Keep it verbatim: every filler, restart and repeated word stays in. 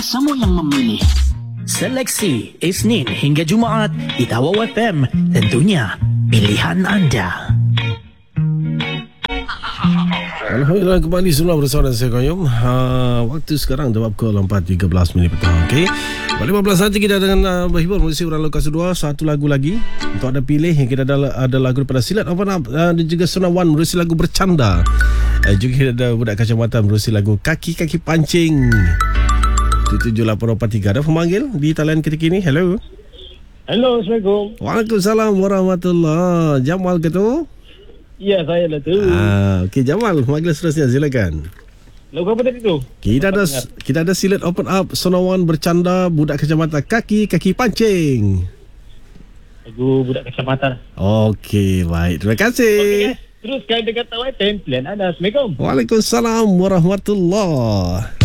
Semua yang memilih. Seleksi Isnin hingga Jumaat di Tawau F M. Tentunya pilihan anda. Alhamdulillah, kembali semula bersama saya Qayyum. Ha, waktu sekarang jawab pukul empat tiga belas minit petang. Okey. Pada lima belas nanti kita dengan uh, berhibur musisi orang lokal kedua, satu lagu lagi. Untuk anda pilih, kita ada ada lagu daripada Silat Open Up uh, dan juga Senawan menerusi lagu Bercanda. Uh, juga kita ada Budak Kacamata menerusi lagu Kaki-Kaki Pancing. tujuh lapan empat tiga. Ada pemanggil di talian ketika ini. Hello. Hello, Assalamualaikum. Waalaikumsalam warahmatullahi. Jamal ke tu? Ya, saya lah tu. Ah, okey, Jamal, pemanggil seterusnya silakan. Lagu apa tadi tu? Kita ada kita ada Silat Open Up, Senawan Bercanda, Budak Kacamata, Kaki-Kaki Pancing. Lagu Budak Kacamata. Okey, baik. Terima kasih. Okey, terus kait dengan Tawau F M, plan anda. Assalamualaikum. Waalaikumsalam warahmatullahi.